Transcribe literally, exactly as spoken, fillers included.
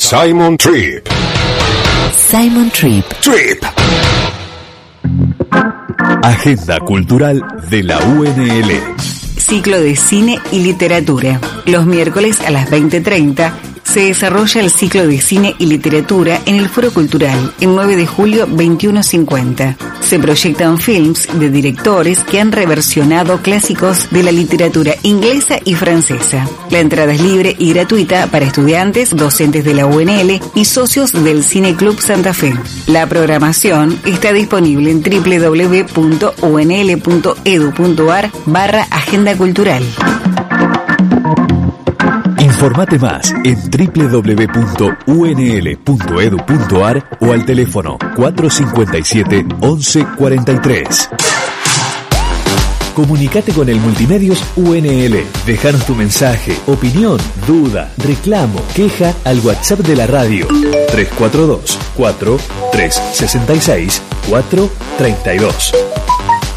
Simon Trip. Simon Trip. Trip. Agenda cultural de la U N L. Ciclo de cine y literatura. Los miércoles a las veinte treinta se desarrolla el ciclo de cine y literatura en el Foro Cultural, el nueve de julio veintiuno cincuenta. Se proyectan films de directores que han reversionado clásicos de la literatura inglesa y francesa. La entrada es libre y gratuita para estudiantes, docentes de la U N L y socios del Cine Club Santa Fe. La programación está disponible en doble u doble u doble u punto u n l punto e d u punto a r barra agenda cultural. Informate más en doble u doble u doble u punto u n l punto e d u punto a r o al teléfono cuatro cinco siete, once cuarenta y tres. Comunicate con el Multimedios U N L. Déjanos tu mensaje, opinión, duda, reclamo, queja al WhatsApp de la radio tres cuatro dos, cuatro, tres seis seis, cuatro tres dos.